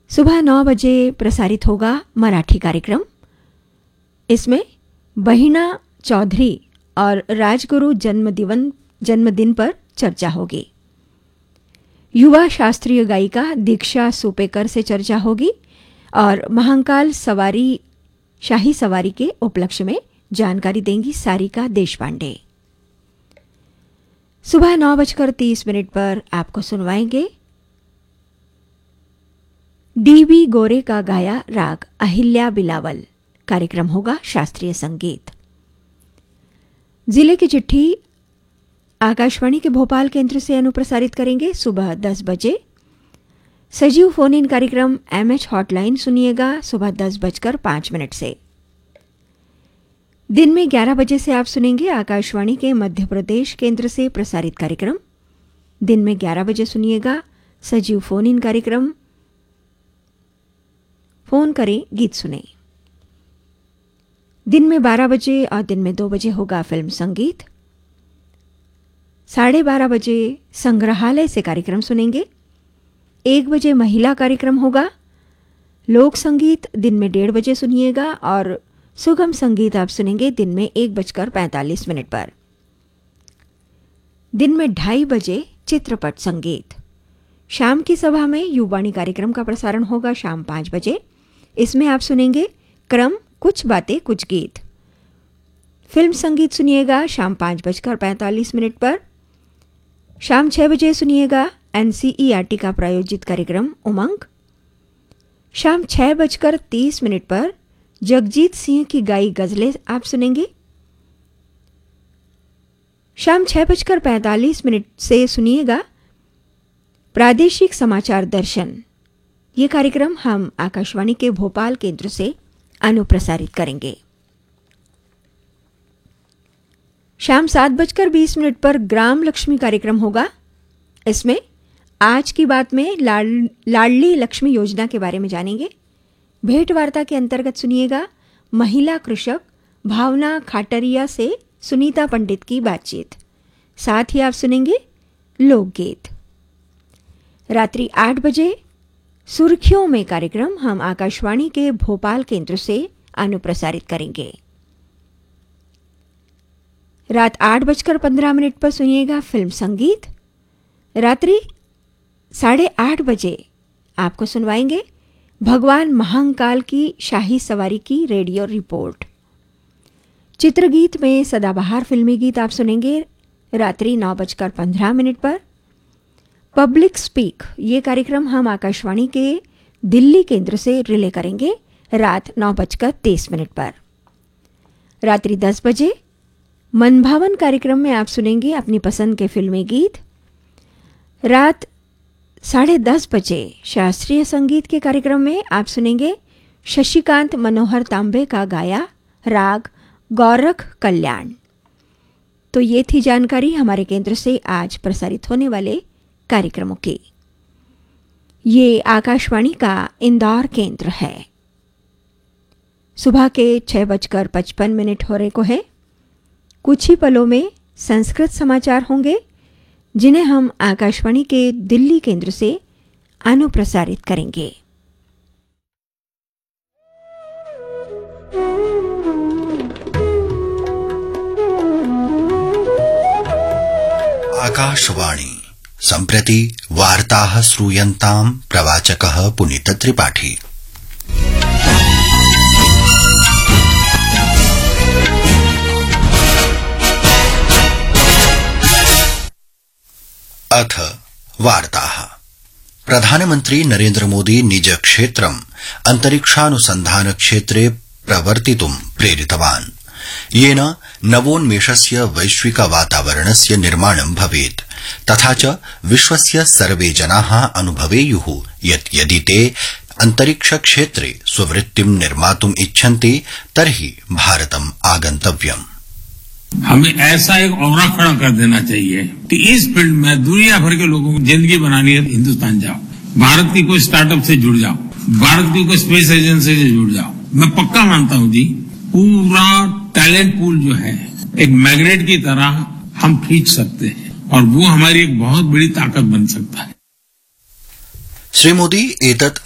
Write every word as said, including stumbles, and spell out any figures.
सुबह नौ बजे प्रसारित होगा मराठी कार्यक्रम। इसमें बहिना चौधरी और राजगुरु जन्मदिवन जन्मदिन पर चर्चा होगी। युवा शास्त्रीय गायिका दीक्षा सुपेकर से चर्चा होगी और महाकाल सवारी शाही सवारी के उपलक्ष्य में जानकारी देंगी सारिका देशपांडे। सुबह नौ बजकर तीस मिनट पर आपको सुनवाएंगे डीबी गोरे का गाया राग अहिल्या बिलावल। कार्यक्रम होगा शास्त्रीय संगीत। जिले की चिट्ठी आकाशवाणी के भोपाल केंद्र से अनुप्रसारित करेंगे सुबह दस बजे। सजीव फोन इन कार्यक्रम एमएच हॉटलाइन सुनिएगा सुबह दस बजकर पाँच मिनट से। दिन में ग्यारह बजे से आप सुनेंगे आकाशवाणी के मध्य प्रदेश केंद्र से प्रसारित कार्यक्रम। दिन में ग्यारह बजे सुनिएगा सजीव फोन इन कार्यक्रम फोन करें गीत सुने। दिन में बारह बजे और दिन में दो बजे होगा फिल्म संगीत। साढ़े बारह बजे संग्रहालय से कार्यक्रम सुनेंगे। एक बजे महिला कार्यक्रम होगा। लोक संगीत दिन में डेढ़ बजे सुनिएगा और सुगम संगीत आप सुनेंगे दिन में एक बजकर पैंतालीस मिनट पर। दिन में ढाई बजे चित्रपट संगीत। शाम की सभा में युवाणी कार्यक्रम का प्रसारण होगा शाम पाँच बजे। इसमें आप सुनेंगे क्रम कुछ बातें कुछ गीत। फिल्म संगीत सुनिएगा शाम पाँच बजकर पैंतालीस मिनट पर। शाम छः बजे सुनिएगा एनसीईआरटी का प्रायोजित कार्यक्रम उमंग। शाम छः बजकर तीस मिनट पर जगजीत सिंह की गाई गजलें आप सुनेंगे। शाम छः बजकर पैंतालीस मिनट से सुनिएगा प्रादेशिक समाचार दर्शन। ये कार्यक्रम हम आकाशवाणी के भोपाल केंद्र से अनुप्रसारित करेंगे। शाम सात बजकर बीस मिनट पर ग्राम लक्ष्मी कार्यक्रम होगा। इसमें आज की बात में लाड़ लाडली लक्ष्मी योजना के बारे में जानेंगे। भेंट वार्ता के अंतर्गत सुनिएगा महिला कृषक भावना खाटरिया से सुनीता पंडित की बातचीत। साथ ही आप सुनेंगे लोकगीत। रात्रि आठ बजे सुर्खियों में कार्यक्रम हम आकाशवाणी के भोपाल केंद्र से अनुप्रसारित करेंगे। रात आठ बजकर पंद्रह मिनट पर सुनिएगा फिल्म संगीत। रात्रि साढ़े आठ बजे आपको सुनवाएंगे भगवान महाकाल की शाही सवारी की रेडियो रिपोर्ट। चित्रगीत में सदाबहार फिल्मी गीत आप सुनेंगे रात्रि नौ बजकर पंद्रह मिनट पर। पब्लिक स्पीक ये कार्यक्रम हम आकाशवाणी के दिल्ली केंद्र से रिले करेंगे रात नौ बजकर तीस मिनट पर। रात्रि दस बजे मनभावन कार्यक्रम में आप सुनेंगे अपनी पसंद के फिल्मी गीत। रात साढ़े दस बजे शास्त्रीय संगीत के कार्यक्रम में आप सुनेंगे शशिकांत मनोहर तांबे का गाया राग गौरख कल्याण। तो ये थी जानकारी हमारे केंद्र से आज प्रसारित होने वाले कार्यक्रमों की। ये आकाशवाणी का इंदौर केंद्र है। सुबह के छह बजकर पचपन मिनट हो रहे को है। कुछ ही पलों में संस्कृत समाचार होंगे जिन्हें हम आकाशवाणी के दिल्ली केंद्र से अनुप्रसारित करेंगे। आकाशवाणी सम्प्रति वार्ताः श्रूयन्ताम् प्रवाचकः पुनीत त्रिपाठी। अथ वार्ताः। प्रधानमन्त्री नरेन्द्र मोदी निज क्षेत्रम् अन्तरिक्षानुसन्धान क्षेत्रे प्रवर्तितुं प्रेरितवान्, येन नवोन्मेषस्य वैश्विक वातावरणस्य निर्माणं भवेत् तथा च विश्वस्य सर्वे जनाः अनुभवेयुः यत् यदि ते अन्तरिक्ष क्षेत्रे स्ववृत्तिं निर्मातुम् इच्छन्ति तर्हि भारतम् आगन्तव्यम्। हमें ऐसा एक औरा खड़ा कर देना चाहिए कि इस फील्ड में दुनिया भर के लोगों को जिंदगी बनानी है, हिंदुस्तान जाओ, भारत की कोई स्टार्टअप से जुड़ जाओ, भारत की कोई स्पेस एजेंसी से जुड़ जाओ। मैं पक्का मानता हूं जी, पूरा टैलेंट पूल जो है एक मैग्नेट की तरह हम खींच सकते हैं और वो हमारी एक बहुत बड़ी ताकत बन सकता है। श्री मोदी एतत्